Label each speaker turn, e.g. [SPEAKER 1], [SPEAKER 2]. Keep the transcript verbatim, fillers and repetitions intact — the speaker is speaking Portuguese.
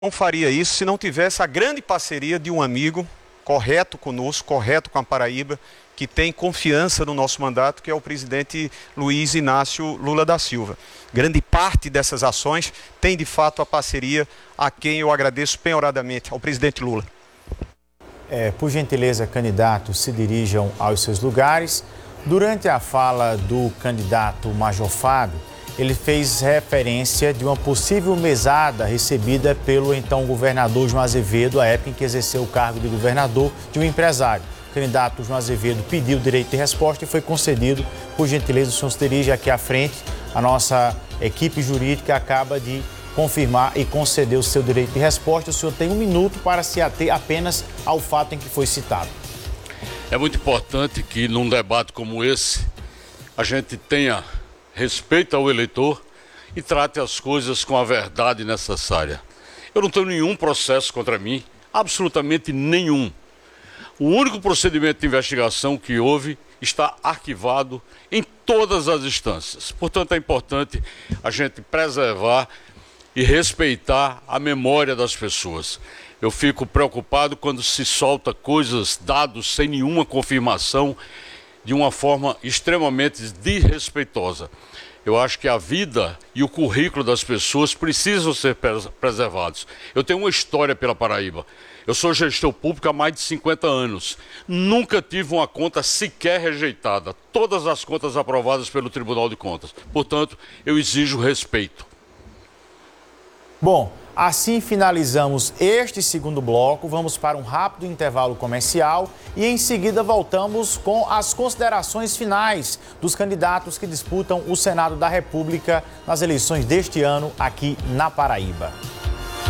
[SPEAKER 1] Não faria isso se não tivesse a grande parceria de um amigo correto conosco, correto com a Paraíba, que tem confiança no nosso mandato, que é o presidente Luiz Inácio Lula da Silva. Grande parte dessas ações tem de fato a parceria a quem eu agradeço penhoradamente, ao presidente Lula.
[SPEAKER 2] É, por gentileza, candidatos se dirijam aos seus lugares. Durante a fala do candidato Major Fábio, ele fez referência de uma possível mesada recebida pelo então governador João Azevedo, à época em que exerceu o cargo de governador, de um empresário. O candidato João Azevedo pediu direito de resposta e foi concedido. Por gentileza, o senhor se dirige aqui à frente. A nossa equipe jurídica acaba de confirmar e conceder o seu direito de resposta. O senhor tem um minuto para se ater apenas ao fato em que foi citado.
[SPEAKER 3] É muito importante que num debate como esse a gente tenha respeito ao eleitor e trate as coisas com a verdade necessária. Eu não tenho nenhum processo contra mim, absolutamente nenhum. O único procedimento de investigação que houve está arquivado em todas as instâncias. Portanto, é importante a gente preservar e respeitar a memória das pessoas. Eu fico preocupado quando se solta coisas, dados sem nenhuma confirmação, de uma forma extremamente desrespeitosa. Eu acho que a vida e o currículo das pessoas precisam ser preservados. Eu tenho uma história pela Paraíba. Eu sou gestor público há mais de cinquenta anos. Nunca tive uma conta sequer rejeitada. Todas as contas aprovadas pelo Tribunal de Contas. Portanto, eu exijo respeito.
[SPEAKER 2] Bom, assim finalizamos este segundo bloco. Vamos para um rápido intervalo comercial e em seguida voltamos com as considerações finais dos candidatos que disputam o Senado da República nas eleições deste ano aqui na Paraíba.